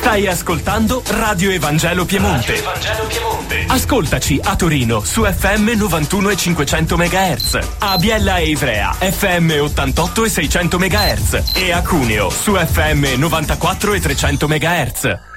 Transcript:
Stai ascoltando Radio Evangelo Piemonte. Radio Evangelo Piemonte. Ascoltaci a Torino su FM 91 e 500 MHz, a Biella e Ivrea FM 88 e 600 MHz e a Cuneo su FM 94 e 300 MHz.